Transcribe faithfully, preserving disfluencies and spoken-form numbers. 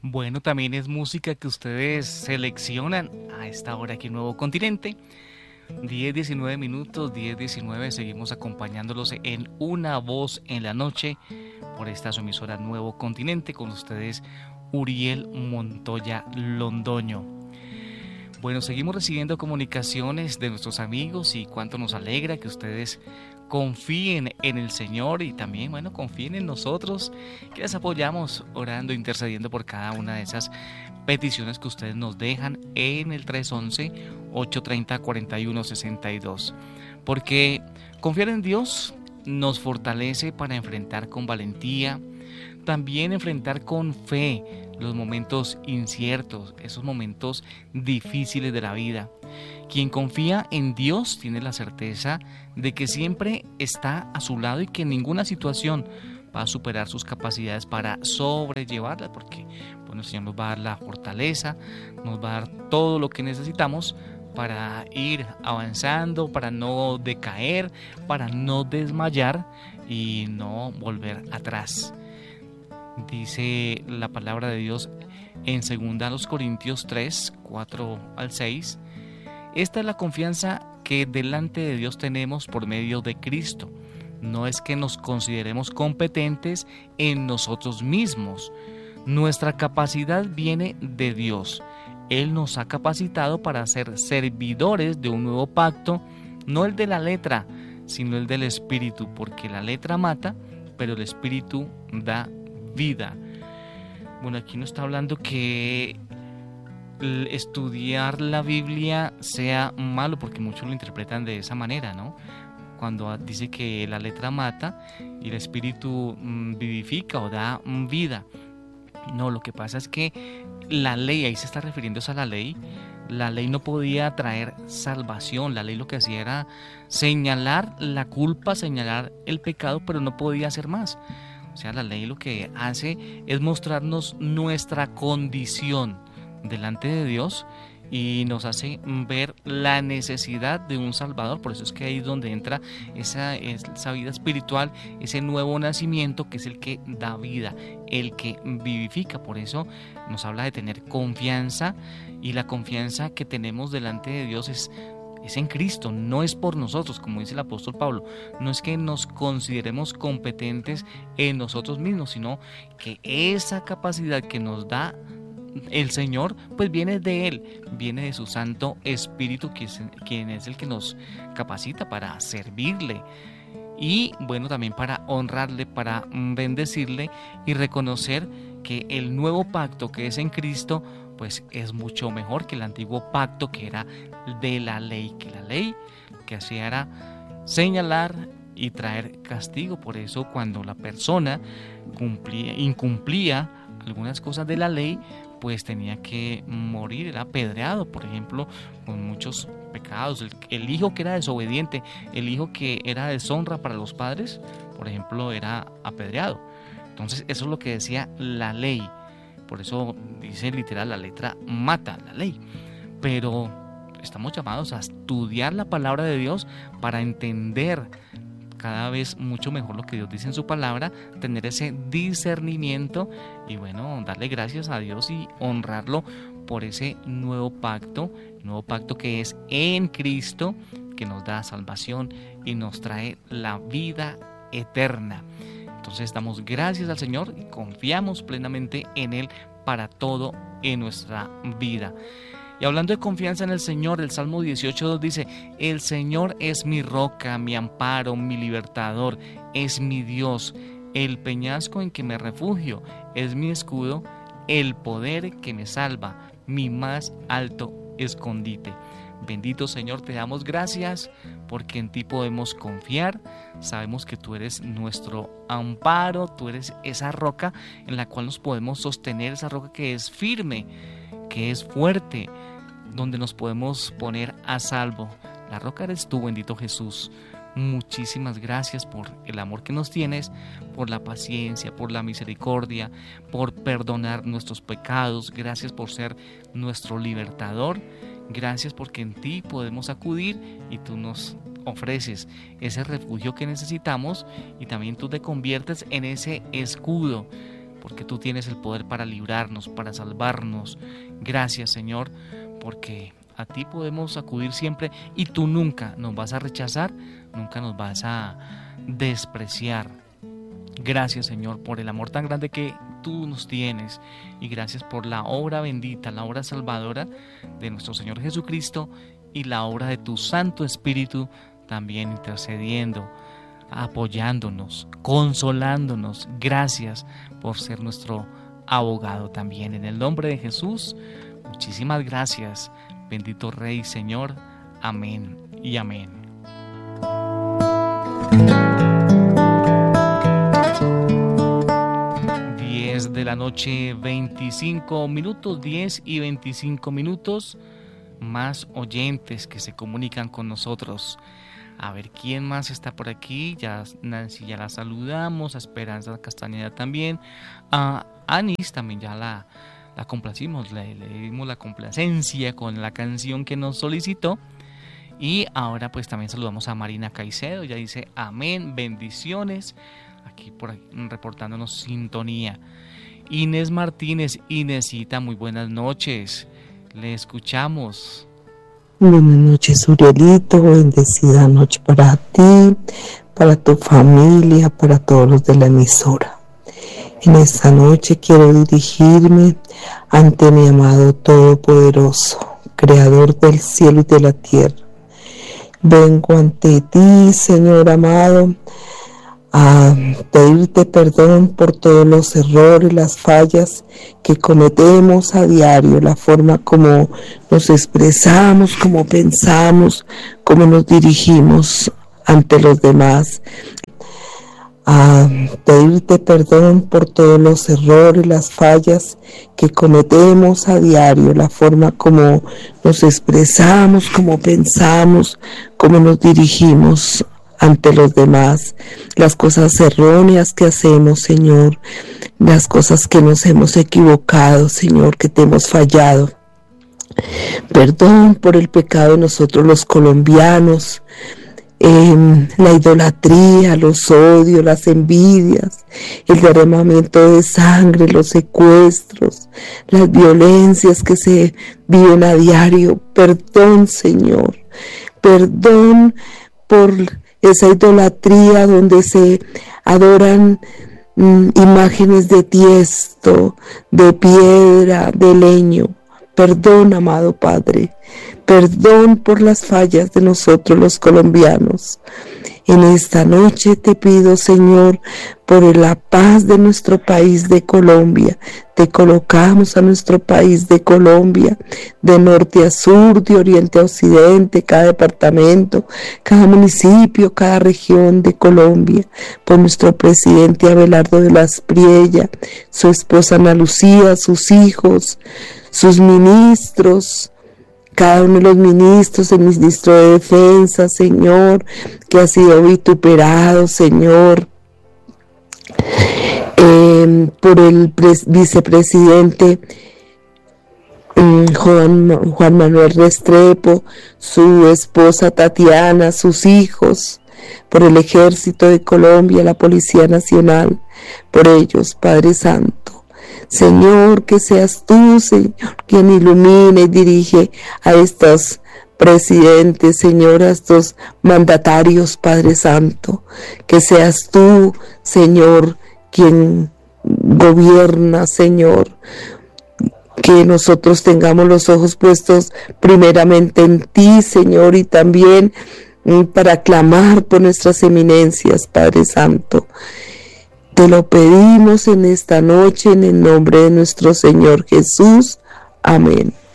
Bueno, también es música que ustedes seleccionan a esta hora aquí en Nuevo Continente. diez, diecinueve minutos, diez, diecinueve, seguimos acompañándolos en Una Voz en la Noche por esta su emisora Nuevo Continente, con ustedes Uriel Montoya Londoño. Bueno, seguimos recibiendo comunicaciones de nuestros amigos y cuánto nos alegra que ustedes confíen en el Señor y también, bueno, confíen en nosotros, que les apoyamos orando, intercediendo por cada una de esas peticiones que ustedes nos dejan en el tres once, ocho treinta, cuarenta y uno sesenta y dos. Porque confiar en Dios nos fortalece para enfrentar con valentía, también enfrentar con fe los momentos inciertos, esos momentos difíciles de la vida. Quien confía en Dios tiene la certeza de que siempre está a su lado y que ninguna situación va a superar sus capacidades para sobrellevarla, porque bueno, el Señor nos va a dar la fortaleza, nos va a dar todo lo que necesitamos para ir avanzando, para no decaer, para no desmayar y no volver atrás. Dice la palabra de Dios en segunda Corintios tres, cuatro al seis. Esta es la confianza que delante de Dios tenemos por medio de Cristo. No es que nos consideremos competentes en nosotros mismos. Nuestra capacidad viene de Dios. Él nos ha capacitado para ser servidores de un nuevo pacto, no el de la letra, sino el del Espíritu, porque la letra mata, pero el Espíritu da vida. Bueno, aquí no está hablando que estudiar la Biblia sea malo, porque muchos lo interpretan de esa manera, ¿no? Cuando dice que la letra mata y el Espíritu vivifica o da vida. No, lo que pasa es que la ley, ahí se está refiriéndose a la ley, la ley no podía traer salvación. La ley lo que hacía era señalar la culpa, señalar el pecado, pero no podía hacer más. O sea, la ley lo que hace es mostrarnos nuestra condición delante de Dios y nos hace ver la necesidad de un Salvador. Por eso es que ahí es donde entra esa, esa vida espiritual, ese nuevo nacimiento que es el que da vida, el que vivifica. Por eso nos habla de tener confianza, y la confianza que tenemos delante de Dios es Es en Cristo, no es por nosotros, como dice el apóstol Pablo. No es que nos consideremos competentes en nosotros mismos, sino que esa capacidad que nos da el Señor, pues viene de Él, viene de su Santo Espíritu, que es, quien es el que nos capacita para servirle. Y bueno, también para honrarle, para bendecirle y reconocer que el nuevo pacto que es en Cristo pues es mucho mejor que el antiguo pacto que era de la ley, que la ley lo que hacía era señalar y traer castigo. Por eso cuando la persona cumplía, incumplía algunas cosas de la ley, pues tenía que morir, era apedreado, por ejemplo, con muchos pecados. El, el hijo que era desobediente, el hijo que era deshonra para los padres, por ejemplo, era apedreado. Entonces eso es lo que decía la ley. Por eso dice literal, la letra mata, la ley. Pero estamos llamados a estudiar la palabra de Dios para entender cada vez mucho mejor lo que Dios dice en su palabra, tener ese discernimiento y bueno, darle gracias a Dios y honrarlo por ese nuevo pacto, nuevo pacto que es en Cristo, que nos da salvación y nos trae la vida eterna. Entonces damos gracias al Señor y confiamos plenamente en Él para todo en nuestra vida. Y hablando de confianza en el Señor, el Salmo dieciocho dos dice: el Señor es mi roca, mi amparo, mi libertador, es mi Dios, el peñasco en que me refugio, es mi escudo, el poder que me salva, mi más alto escondite. Bendito Señor, te damos gracias porque en ti podemos confiar. Sabemos que tú eres nuestro amparo, tú eres esa roca en la cual nos podemos sostener, esa roca que es firme, que es fuerte, donde nos podemos poner a salvo. La roca eres tú, bendito Jesús. Muchísimas gracias por el amor que nos tienes, por la paciencia, por la misericordia, por perdonar nuestros pecados. Gracias por ser nuestro libertador. Gracias porque en ti podemos acudir y tú nos ofreces ese refugio que necesitamos y también tú te conviertes en ese escudo porque tú tienes el poder para librarnos, para salvarnos. Gracias, Señor, porque a ti podemos acudir siempre y tú nunca nos vas a rechazar, nunca nos vas a despreciar. Gracias, Señor, por el amor tan grande que tú nos tienes, y gracias por la obra bendita, la obra salvadora de nuestro Señor Jesucristo y la obra de tu Santo Espíritu también intercediendo, apoyándonos, consolándonos. Gracias por ser nuestro abogado también. En el nombre de Jesús, muchísimas gracias, bendito Rey, Señor. Amén y amén. diez de la noche, veinticinco minutos, diez y veinticinco minutos. Más oyentes que se comunican con nosotros. A ver quién más está por aquí. Ya Nancy ya la saludamos, a Esperanza Castañeda también, a Anis también ya la, la complacimos, le, le dimos la complacencia con la canción que nos solicitó. Y ahora pues también saludamos a Marina Caicedo, ya dice amén, bendiciones, aquí por aquí, reportándonos sintonía. Inés Martínez, Inesita, muy buenas noches, le escuchamos. Buenas noches, Urielito, bendecida noche para ti, para tu familia, para todos los de la emisora. En esta noche quiero dirigirme ante mi amado Todopoderoso, Creador del cielo y de la tierra. Vengo ante ti, Señor amado, a pedirte perdón por todos los errores, las fallas que cometemos a diario, la forma como nos expresamos, como pensamos, como nos dirigimos ante los demás. A pedirte perdón por todos los errores, las fallas que cometemos a diario, la forma como nos expresamos, como pensamos, como nos dirigimos ante los demás, las cosas erróneas que hacemos, Señor, las cosas que nos hemos equivocado, Señor, que te hemos fallado. Perdón por el pecado de nosotros los colombianos, eh, la idolatría, los odios, las envidias, el derramamiento de sangre, los secuestros, las violencias que se viven a diario. Perdón, Señor, perdón por esa idolatría donde se adoran mm, imágenes de tiesto, de piedra, de leño. Perdón, amado Padre, perdón por las fallas de nosotros los colombianos. En esta noche te pido, Señor, por la paz de nuestro país de Colombia. Te colocamos a nuestro país de Colombia, de norte a sur, de oriente a occidente, cada departamento, cada municipio, cada región de Colombia, por nuestro presidente Abelardo de las Priella, su esposa Ana Lucía, sus hijos, sus ministros, cada uno de los ministros, el ministro de Defensa, Señor, que ha sido vituperado, Señor, eh, por el pres- vicepresidente eh, Juan, Juan Manuel Restrepo, su esposa Tatiana, sus hijos, por el Ejército de Colombia, la Policía Nacional, por ellos, Padre Santo. Señor, que seas tú, Señor, quien ilumine y dirige a estos presidentes, Señor, a estos mandatarios, Padre Santo. Que seas tú, Señor, quien gobierna, Señor. Que nosotros tengamos los ojos puestos primeramente en ti, Señor, y también para clamar por nuestras eminencias, Padre Santo. Te lo pedimos en esta noche en el nombre de nuestro Señor Jesús. Amén.